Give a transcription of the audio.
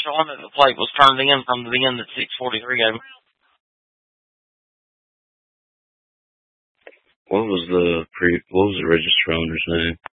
showing that the plate was turned in from the end at 6:43 game. What was the register owner's name?